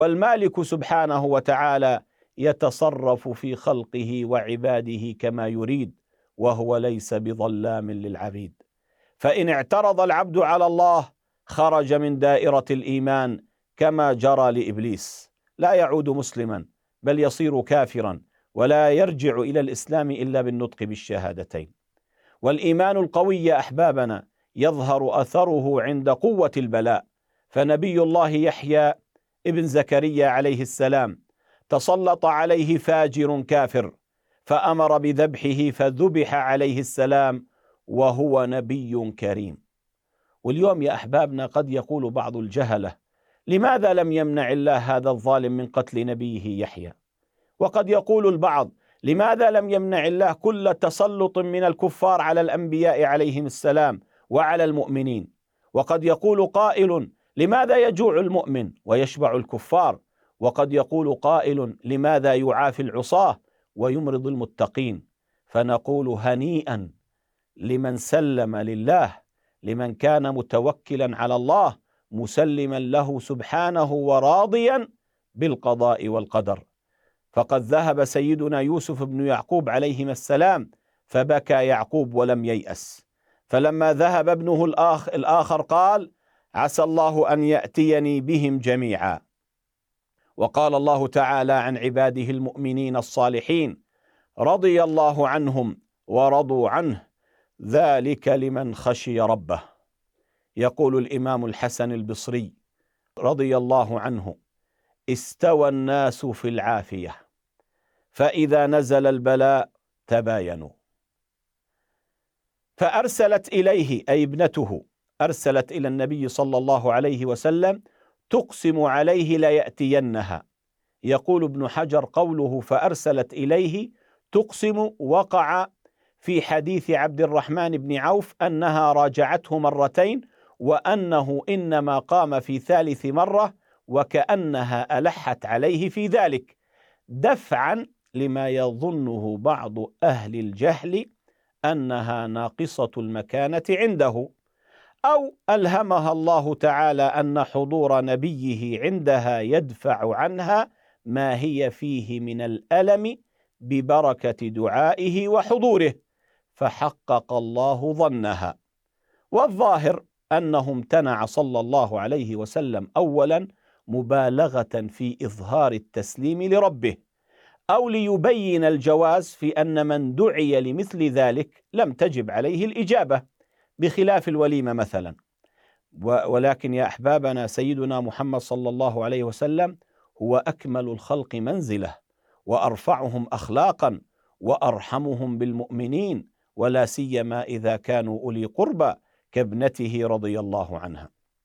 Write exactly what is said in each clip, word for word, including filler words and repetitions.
والمالك سبحانه وتعالى يتصرف في خلقه وعباده كما يريد، وهو ليس بظلام للعبيد. فإن اعترض العبد على الله خرج من دائرة الإيمان كما جرى لإبليس، لا يعود مسلما بل يصير كافرا، ولا يرجع إلى الإسلام إلا بالنطق بالشهادتين. والإيمان القوي يا أحبابنا يظهر أثره عند قوة البلاء. فنبي الله يحيى ابن زكريا عليه السلام تسلط عليه فاجر كافر فأمر بذبحه فذبح عليه السلام وهو نبي كريم. واليوم يا أحبابنا قد يقول بعض الجهلة: لماذا لم يمنع الله هذا الظالم من قتل نبيه يحيى؟ وقد يقول البعض: لماذا لم يمنع الله كل تسلط من الكفار على الأنبياء عليهم السلام وعلى المؤمنين؟ وقد يقول قائل: لماذا يجوع المؤمن ويشبع الكفار؟ وقد يقول قائل: لماذا يعافي العصاة ويمرض المتقين؟ فنقول: هنيئا لمن سلم لله، لمن كان متوكلا على الله مسلما له سبحانه وراضيا بالقضاء والقدر. فقد ذهب سيدنا يوسف بن يعقوب عليهما السلام فبكى يعقوب ولم ييأس، فلما ذهب ابنه الآخ الآخر قال: عسى الله أن يأتيني بهم جميعا. وقال الله تعالى عن عباده المؤمنين الصالحين: رضي الله عنهم ورضوا عنه ذلك لمن خشي ربه. يقول الإمام الحسن البصري رضي الله عنه: استوى الناس في العافية، فإذا نزل البلاء تباينوا. فأرسلت إليه أي ابنته أرسلت إلى النبي صلى الله عليه وسلم تقسم عليه ليأتينها. يقول ابن حجر قوله فأرسلت إليه تقسم وقع في حديث عبد الرحمن بن عوف أنها راجعته مرتين، وأنه إنما قام في ثالث مرة وكأنها ألحت عليه في ذلك دفعا لما يظنه بعض أهل الجهل أنها ناقصة المكانة عنده، أو ألهمها الله تعالى أن حضور نبيه عندها يدفع عنها ما هي فيه من الألم ببركة دعائه وحضوره، فحقق الله ظنها. والظاهر أنه امتنع صلى الله عليه وسلم أولا مبالغة في إظهار التسليم لربه، أو ليبين الجواز في أن من دعي لمثل ذلك لم تجب عليه الإجابة، بخلاف الوليمة مثلا. ولكن يا أحبابنا سيدنا محمد صلى الله عليه وسلم هو أكمل الخلق منزلة وأرفعهم أخلاقا وأرحمهم بالمؤمنين، ولا سيما إذا كانوا أولي قربى كابنته رضي الله عنها.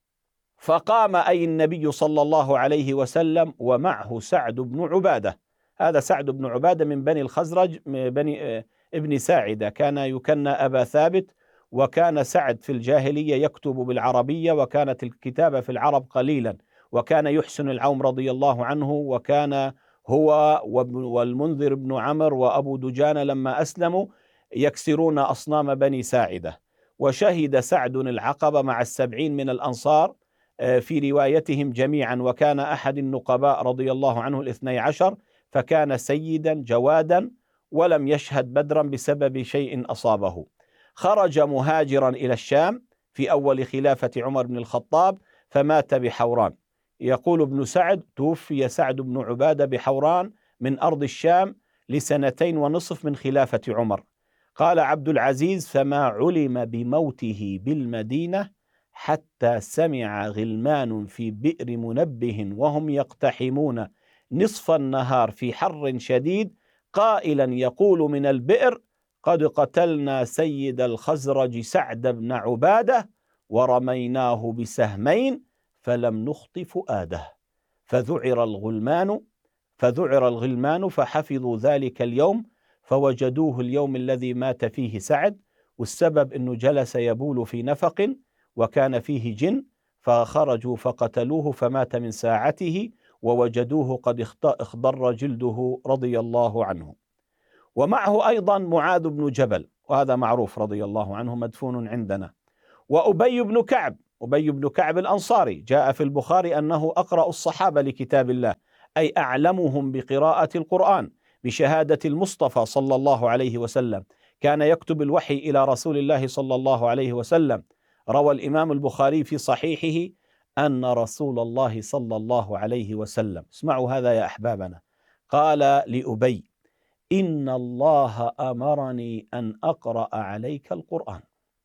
فقام أي النبي صلى الله عليه وسلم ومعه سعد بن عبادة. هذا سعد بن عبادة من بني الخزرج من بني ابن ساعدة، كان يكنى أبا ثابت، وكان سعد في الجاهلية يكتب بالعربية، وكانت الكتابة في العرب قليلا، وكان يحسن العوم رضي الله عنه، وكان هو والمنذر بن عمر وأبو دجانة لما أسلموا يكسرون أصنام بني ساعدة. وشهد سعد العقبة مع السبعين من الأنصار في روايتهم جميعا، وكان أحد النقباء رضي الله عنه الاثني عشر، فكان سيدا جوادا ولم يشهد بدرا بسبب شيء أصابه. خرج مهاجرا إلى الشام في أول خلافة عمر بن الخطاب فمات بحوران. يقول ابن سعد: توفي سعد بن عبادة بحوران من أرض الشام لسنتين ونصف من خلافة عمر. قال عبد العزيز: فما علم بموته بالمدينة حتى سمع غلمان في بئر منبه وهم يقتحمون نصف النهار في حر شديد قائلا يقول من البئر: قد قتلنا سيد الخزرج سعد بن عبادة ورميناه بسهمين فلم نخط فؤاده. فذعر الغلمان فذعر الغلمان فحفظوا ذلك اليوم فوجدوه اليوم الذي مات فيه سعد، والسبب أنه جلس يبول في نفق وكان فيه جن، فخرجوا فقتلوه فمات من ساعته، ووجدوه قد اخضر جلده رضي الله عنه. ومعه أيضا معاذ بن جبل، وهذا معروف رضي الله عنه مدفون عندنا، وأبي بن كعب أبي بن كعب الأنصاري، جاء في البخاري أنه أقرأ الصحابة لكتاب الله، أي أعلمهم بقراءة القرآن بشهادة المصطفى صلى الله عليه وسلم، كان يكتب الوحي إلى رسول الله صلى الله عليه وسلم. روى الإمام البخاري في صحيحه أن رسول الله صلى الله عليه وسلم، اسمعوا هذا يا أحبابنا، قال لأبي: إن الله أمرني أن أقرأ عليك القرآن.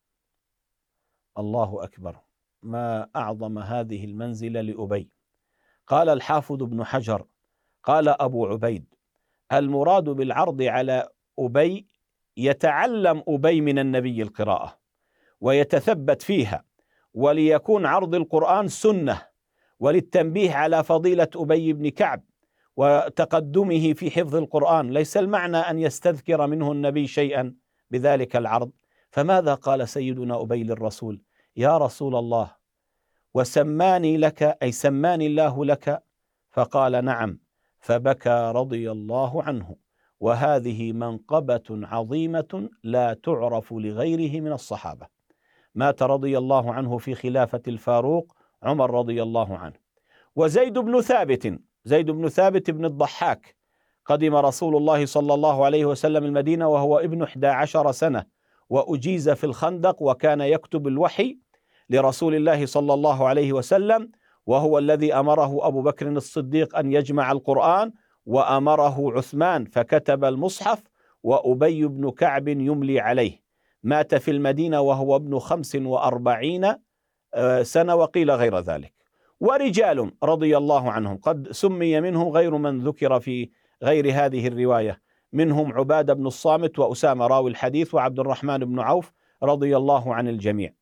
الله أكبر، ما أعظم هذه المنزلة لأبي. قال الحافظ ابن حجر، قال أبو عبيد: المراد بالعرض على أبي يتعلم أبي من النبي القراءة ويتثبت فيها، وليكون عرض القرآن سنة، وللتنبيه على فضيلة أبي بن كعب وتقدمه في حفظ القرآن. ليس المعنى أن يستذكر منه النبي شيئا بذلك العرض. فماذا قال سيدنا أبي للرسول؟ يا رسول الله، وسماني لك، أي سماني الله لك؟ فقال: نعم. فبكى رضي الله عنه، وهذه منقبة عظيمة لا تعرف لغيره من الصحابة. مات رضي الله عنه في خلافة الفاروق عمر رضي الله عنه. وزيد بن ثابت، زيد بن ثابت بن الضحاك، قدم رسول الله صلى الله عليه وسلم المدينة وهو ابن إحدى عشر سنة، وأجيز في الخندق، وكان يكتب الوحي لرسول الله صلى الله عليه وسلم، وهو الذي أمره أبو بكر الصديق أن يجمع القرآن، وأمره عثمان فكتب المصحف، وأبي بن كعب يملي عليه. مات في المدينة وهو ابن خمس وأربعين سنة، وقيل غير ذلك. ورجال رضي الله عنهم قد سمي منهم غير من ذكر في غير هذه الرواية، منهم عبادة بن الصامت وأسامة راوي الحديث وعبد الرحمن بن عوف رضي الله عن الجميع.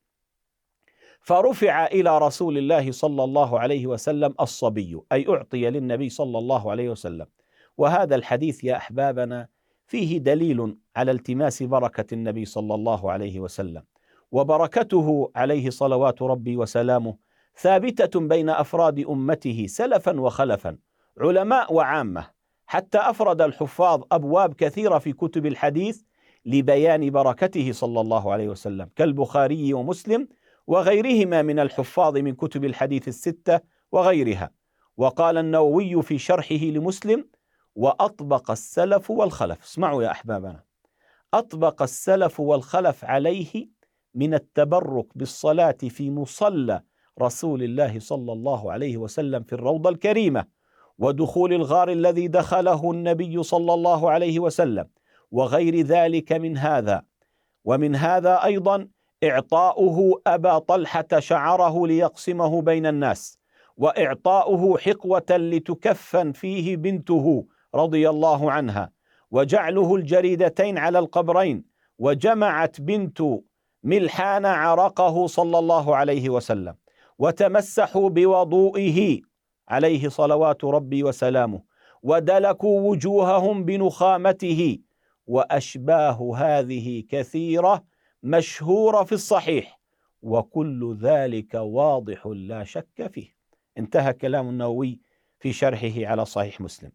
فرفع إلى رسول الله صلى الله عليه وسلم الصبي، أي أعطي للنبي صلى الله عليه وسلم. وهذا الحديث يا أحبابنا فيه دليل على التماس بركة النبي صلى الله عليه وسلم، وبركته عليه صلوات ربي وسلامه ثابتة بين أفراد أمته سلفا وخلفا، علماء وعامة، حتى أفرد الحفاظ أبواب كثيرة في كتب الحديث لبيان بركته صلى الله عليه وسلم، كالبخاري ومسلم وغيرهما من الحفاظ من كتب الحديث الستة وغيرها. وقال النووي في شرحه لمسلم: وأطبق السلف والخلف، اسمعوا يا أحبابنا، أطبق السلف والخلف عليه من التبرك بالصلاة في مصلى رسول الله صلى الله عليه وسلم في الروضة الكريمة، ودخول الغار الذي دخله النبي صلى الله عليه وسلم، وغير ذلك من هذا. ومن هذا أيضا إعطاؤه أبا طلحة شعره ليقسمه بين الناس، وإعطاؤه حقوة لتكفن فيه بنته رضي الله عنها، وجعله الجريدتين على القبرين، وجمعت بنت ملحان عرقه صلى الله عليه وسلم، وتمسحوا بوضوئه عليه صلوات ربي وسلامه، ودلكوا وجوههم بنخامته، وأشباه هذه كثيرة مشهورة في الصحيح، وكل ذلك واضح لا شك فيه. انتهى كلام النووي في شرحه على صحيح مسلم.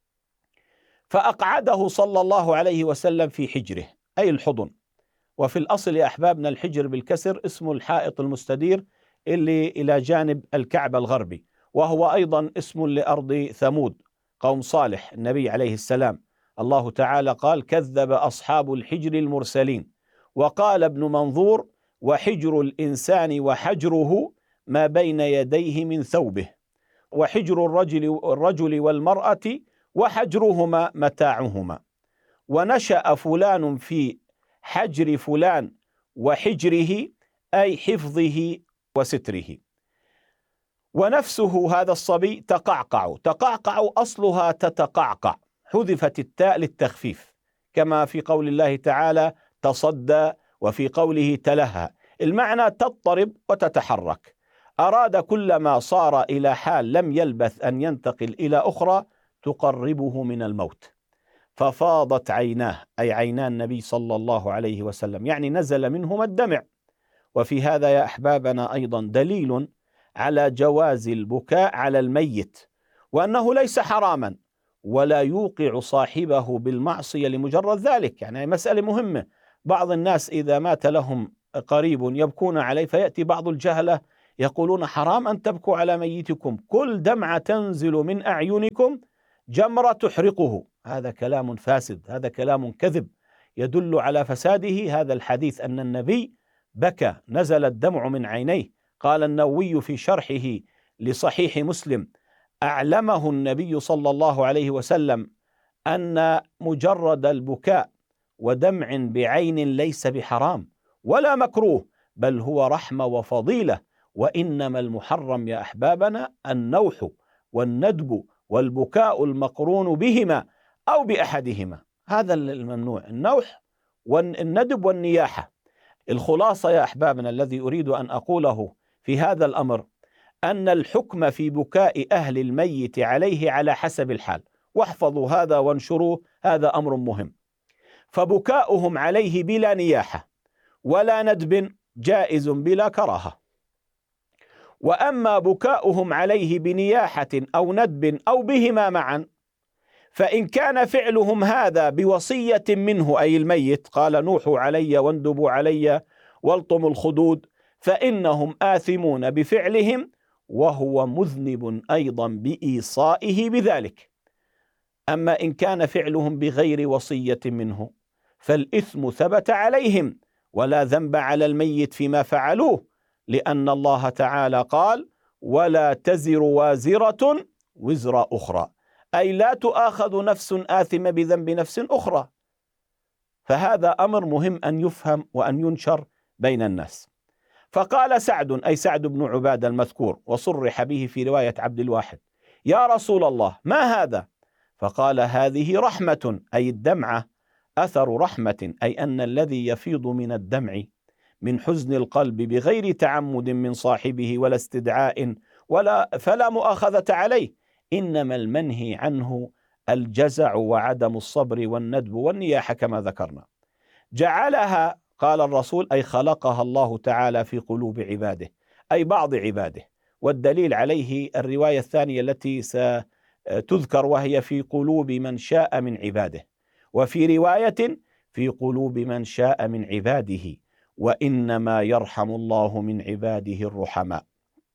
فأقعده صلى الله عليه وسلم في حجره، أي الحضن. وفي الأصل يا أحبابنا الحجر بالكسر اسم الحائط المستدير اللي إلى جانب الكعبة الغربي، وهو أيضا اسم لأرض ثمود قوم صالح النبي عليه السلام. الله تعالى قال: كذب أصحاب الحجر المرسلين. وقال ابن منظور: وحجر الإنسان وحجره ما بين يديه من ثوبه، وحجر الرجل, الرجل والمرأة وحجرهما متاعهما. ونشأ فلان في حجر فلان وحجره، أي حفظه وستره. ونفسه هذا الصبي تقعقع، تقعقع أصلها تتقعقع، حذفت التاء للتخفيف، كما في قول الله تعالى تصدى، وفي قوله تلهى، المعنى تضطرب وتتحرك. أراد كلما صار إلى حال لم يلبث أن ينتقل إلى أخرى تقربه من الموت. ففاضت عيناه، أي عينا النبي صلى الله عليه وسلم، يعني نزل منهما الدمع. وفي هذا يا أحبابنا أيضا دليل على جواز البكاء على الميت، وأنه ليس حراما، ولا يوقع صاحبه بالمعصية لمجرد ذلك. يعني مسألة مهمة، بعض الناس إذا مات لهم قريب يبكون عليه، فيأتي بعض الجهلة يقولون حرام أن تبكوا على ميتكم، كل دمعة تنزل من أعينكم جمرة تحرقه. هذا كلام فاسد، هذا كلام كذب يدل على فساده هذا الحديث، أن النبي بكى نزل الدمع من عينيه. قال النووي في شرحه لصحيح مسلم: أعلمه النبي صلى الله عليه وسلم أن مجرد البكاء ودمع بعين ليس بحرام ولا مكروه، بل هو رحمة وفضيلة، وإنما المحرم يا أحبابنا النوح والندب والبكاء المقرون بهما أو بأحدهما، هذا الممنوع، النوح والندب والنياحة. الخلاصة يا أحبابنا الذي أريد أن أقوله في هذا الأمر أن الحكم في بكاء أهل الميت عليه على حسب الحال، واحفظوا هذا وانشروه، هذا أمر مهم. فبكاؤهم عليه بلا نياحة ولا ندب جائز بلا كراهة، وأما بكاؤهم عليه بنياحة أو ندب أو بهما معا، فإن كان فعلهم هذا بوصية منه أي الميت، قال نوحوا علي واندبوا علي والطموا الخدود، فإنهم آثمون بفعلهم وهو مذنب أيضا بإيصائه بذلك. أما إن كان فعلهم بغير وصية منه فالإثم ثبت عليهم ولا ذنب على الميت فيما فعلوه، لأن الله تعالى قال: ولا تزر وازرة وزر أخرى، أي لا تؤاخذ نفس آثمة بذنب نفس أخرى. فهذا أمر مهم أن يفهم وأن ينشر بين الناس. فقال سعد، أي سعد بن عبادة المذكور وصرح به في رواية عبد الواحد: يا رسول الله ما هذا؟ فقال: هذه رحمة، أي الدمعة أثر رحمة، أي أن الذي يفيض من الدمع من حزن القلب بغير تعمد من صاحبه ولا استدعاء ولا فلا مؤاخذة عليه، إنما المنهي عنه الجزع وعدم الصبر والندب والنياحة كما ذكرنا. جعلها، قال الرسول، أي خلقها الله تعالى في قلوب عباده، أي بعض عباده، والدليل عليه الرواية الثانية التي ستذكر وهي في قلوب من شاء من عباده، وفي رواية في قلوب من شاء من عباده، وإنما يرحم الله من عباده الرحماء.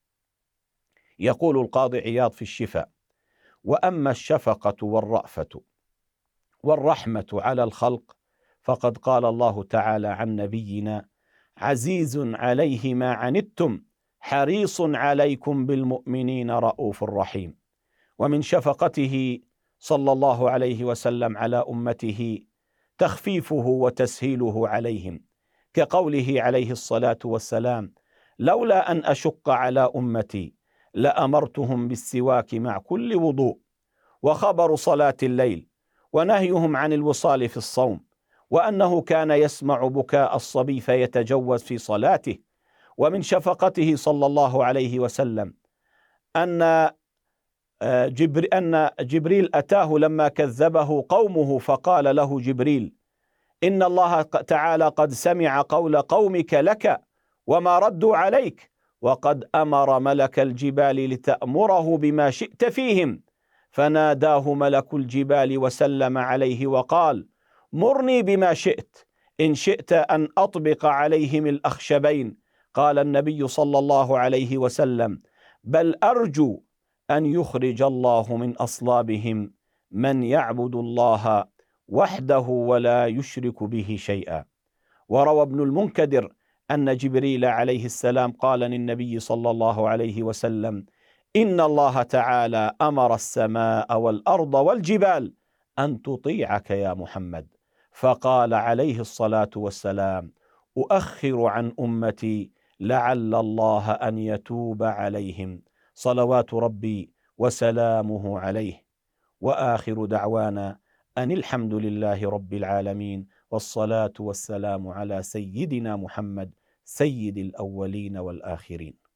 يقول القاضي عياض في الشفاء: وأما الشفقة والرأفة والرحمة على الخلق فقد قال الله تعالى عن نبينا: عزيز عليه ما عنتم حريص عليكم بالمؤمنين رؤوف رحيم. ومن شفقته صلى الله عليه وسلم على أمته تخفيفه وتسهيله عليهم، كقوله عليه الصلاة والسلام: لولا أن أشق على أمتي لأمرتهم بالسواك مع كل وضوء. وخبر صلاة الليل ونهيهم عن الوصال في الصوم، وأنه كان يسمع بكاء الصبي فيتجوز في صلاته. ومن شفقته صلى الله عليه وسلم أن جبر أن جبريل أتاه لما كذبه قومه، فقال له جبريل: إن الله تعالى قد سمع قول قومك لك وما ردوا عليك، وقد أمر ملك الجبال لتأمره بما شئت فيهم. فناداه ملك الجبال وسلم عليه وقال: مرني بما شئت، إن شئت أن أطبق عليهم الأخشبين. قال النبي صلى الله عليه وسلم: بل أرجو أن يخرج الله من أصلابهم من يعبد الله وحده ولا يشرك به شيئا. وروى ابن المنكدر أن جبريل عليه السلام قال للنبي صلى الله عليه وسلم: إن الله تعالى أمر السماء والأرض والجبال أن تطيعك يا محمد. فقال عليه الصلاة والسلام: أؤخر عن أمتي لعل الله أن يتوب عليهم، صلوات ربي وسلامه عليه. وآخر دعوانا أن الحمد لله رب العالمين، والصلاة والسلام على سيدنا محمد سيد الأولين والآخرين.